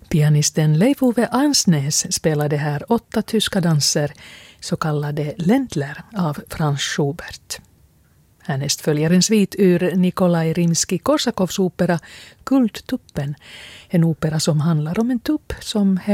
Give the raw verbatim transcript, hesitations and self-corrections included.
Pianisten Leif Ove Ansnes spelade här åtta tyska danser, så kallade Ländler av Franz Schubert. Härnäst följer en svit ur Nikolaj Rimski-Korsakovs opera Guldtuppen, en opera som handlar om en tupp som